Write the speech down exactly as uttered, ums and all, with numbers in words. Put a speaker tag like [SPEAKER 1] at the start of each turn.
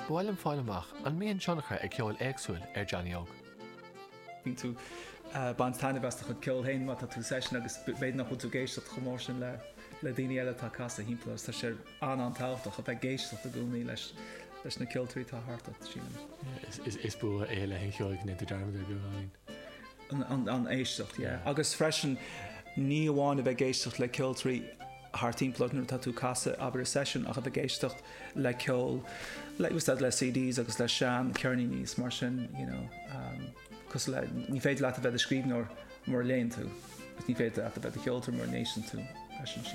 [SPEAKER 1] Bhil an fáil amach an míon seanachar ag ceol éagsúil ar Johnny Og.
[SPEAKER 2] Bhín tú bantáine bheasta chud ceol hain má tú session agus béad nach chud tú géisteach chomór sin le le daoine eile tá casa hímpla tá sé an an táhachtach a bheith géisteach a gúnaí leis leis na ceoltarí tá harta sin.
[SPEAKER 1] Is bu é le hen ceoig na dearmad a goáin.
[SPEAKER 2] An an éisteach, yeah. Agus freisin ní amháin a bheith géisteach le ceoltarí hartíimplagnar tá tú casa aber a session a bheith géisteach le ceol le ústad le C Ds agus le sean cearní níos mar sin, you know, um, cos le ní féidir leat a bheith a scríbnir mar léon tú. Ní féidir leat a bheith a ceoltar mar nation tú. Fashion